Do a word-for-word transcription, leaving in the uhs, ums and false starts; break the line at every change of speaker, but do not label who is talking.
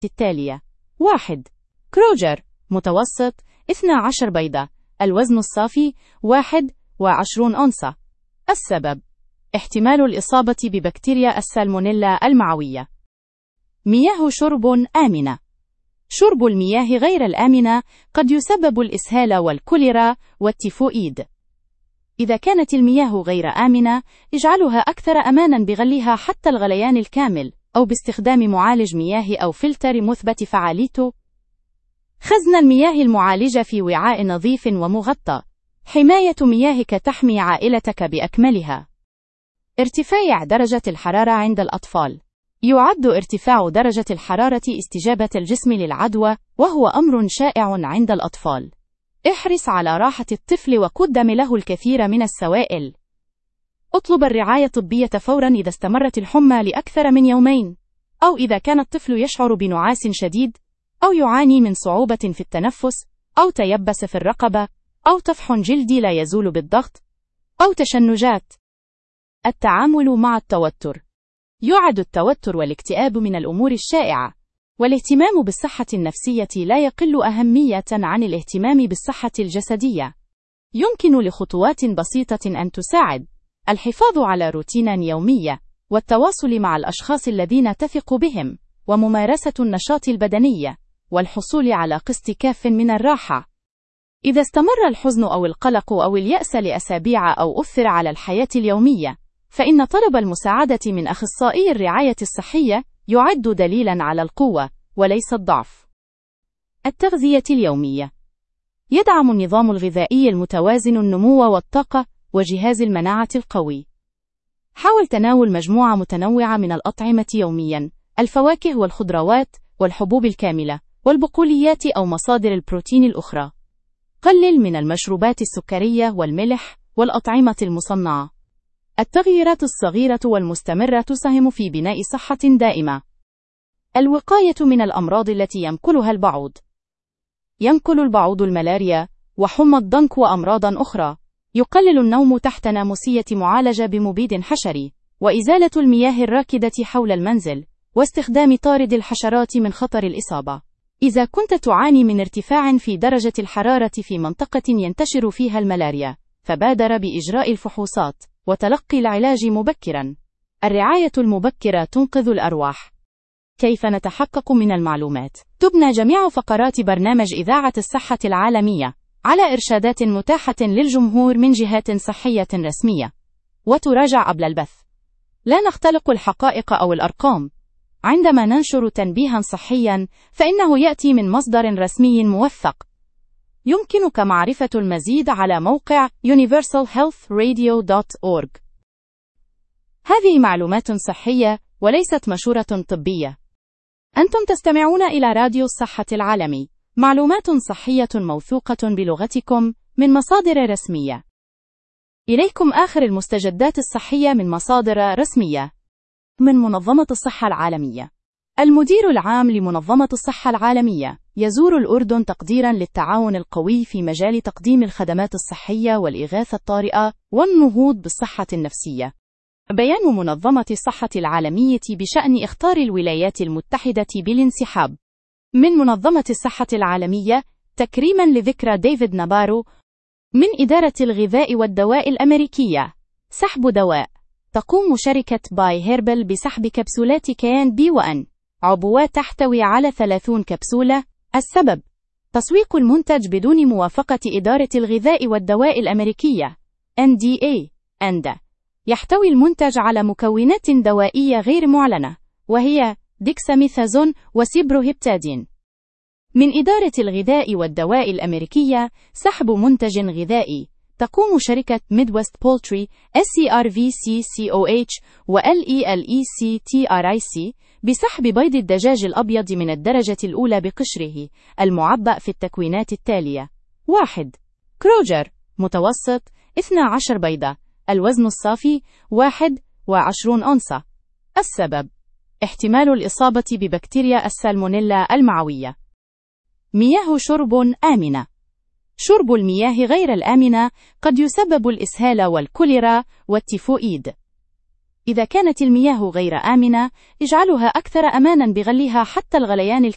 التالية. واحد. كروجر متوسط اثنا عشر بيضة. الوزن الصافي واحد وعشرون أونصة. السبب: احتمال الإصابة ببكتيريا السالمونيلا المعوية. مياه شرب آمنة. شرب المياه غير الآمنة قد يسبب الإسهال والكوليرا والتيفوئيد. إذا كانت المياه غير آمنة، اجعلها أكثر أماناً بغليها حتى الغليان الكامل، أو باستخدام معالج مياه أو فلتر مثبت فعاليته. خزن المياه المعالجة في وعاء نظيف ومغطى. حماية مياهك تحمي عائلتك بأكملها. ارتفاع درجة الحرارة عند الأطفال. يعد ارتفاع درجة الحرارة استجابة الجسم للعدوى، وهو أمر شائع عند الأطفال. احرص على راحة الطفل وقدم له الكثير من السوائل. اطلب الرعاية الطبية فورا إذا استمرت الحمى لأكثر من يومين، أو إذا كان الطفل يشعر بنعاس شديد، أو يعاني من صعوبة في التنفس، أو تيبس في الرقبة، أو طفح جلدي لا يزول بالضغط، أو تشنجات. التعامل مع التوتر. يعد التوتر والاكتئاب من الأمور الشائعة، والاهتمام بالصحة النفسية لا يقل أهمية عن الاهتمام بالصحة الجسدية. يمكن لخطوات بسيطة أن تساعد: الحفاظ على روتين يومي، والتواصل مع الأشخاص الذين تثق بهم، وممارسة النشاط البدني، والحصول على قسط كاف من الراحة. إذا استمر الحزن أو القلق أو اليأس لأسابيع أو أثر على الحياة اليومية، فإن طلب المساعدة من أخصائي الرعاية الصحية يعد دليلاً على القوة وليس الضعف. التغذية اليومية. يدعم النظام الغذائي المتوازن النمو والطاقة وجهاز المناعة القوي. حاول تناول مجموعة متنوعة من الأطعمة يومياً: الفواكه والخضروات والحبوب الكاملة والبقوليات أو مصادر البروتين الأخرى. قلل من المشروبات السكرية والملح والأطعمة المصنعة. التغييرات الصغيرة والمستمرة تساهم في بناء صحة دائمة. الوقاية من الأمراض التي ينقلها البعوض. ينقل البعوض الملاريا وحمى الضنك وأمراضا أخرى. يقلل النوم تحت ناموسية معالجة بمبيد حشري، وإزالة المياه الراكدة حول المنزل، واستخدام طارد الحشرات من خطر الإصابة. إذا كنت تعاني من ارتفاع في درجة الحرارة في منطقة ينتشر فيها الملاريا، فبادر بإجراء الفحوصات وتلقي العلاج مبكرا. الرعاية المبكرة تنقذ الأرواح. كيف نتحقق من المعلومات؟ تبنى جميع فقرات برنامج إذاعة الصحة العالمية على إرشادات متاحة للجمهور من جهات صحية رسمية، وتراجع قبل البث. لا نختلق الحقائق أو الأرقام. عندما ننشر تنبيها صحيا فإنه يأتي من مصدر رسمي موثق. يمكنك معرفة المزيد على موقع يونيفرسال هيلث راديو دوت أورج. هذه معلومات صحية وليست مشورة طبية. أنتم تستمعون إلى راديو الصحة العالمي، معلومات صحية موثوقة بلغتكم من مصادر رسمية. إليكم آخر المستجدات الصحية من مصادر رسمية. من منظمة الصحة العالمية. المدير العام لمنظمة الصحة العالمية يزور الأردن تقديرا للتعاون القوي في مجال تقديم الخدمات الصحية والإغاثة الطارئة والنهوض بالصحة النفسية. بيان منظمة الصحة العالمية بشأن إخطار الولايات المتحدة بالانسحاب من منظمة الصحة العالمية تكريما لذكرى ديفيد نابارو. من إدارة الغذاء والدواء الأمريكية. سحب دواء. تقوم شركة باي هيربل بسحب كبسولات كيان بي وأن عبوات تحتوي على ثلاثين كبسولة. السبب: تسويق المنتج بدون موافقة إدارة الغذاء والدواء الأمريكية إن دي إيه. أندا يحتوي المنتج على مكونات دوائية غير معلنة، وهي ديكساميثازون وسيبروهيبتادين. من إدارة الغذاء والدواء الأمريكية. سحب منتج غذائي. تقوم شركة ميدويست بولتري إس سي آر في سي سي أو إتش و إل إي إل إي سي تي آر آي سي بسحب بيض الدجاج الأبيض من الدرجة الأولى بقشره المعبأ في التكوينات التالية. واحد. كروجر متوسط اثنا عشر بيضة. الوزن الصافي واحد وعشرون أونصة. السبب: احتمال الإصابة ببكتيريا السالمونيلا المعوية. مياه شرب آمنة. شرب المياه غير الآمنة قد يسبب الإسهال والكوليرا والتيفوئيد. إذا كانت المياه غير آمنة، اجعلها أكثر أماناً بغليها حتى الغليان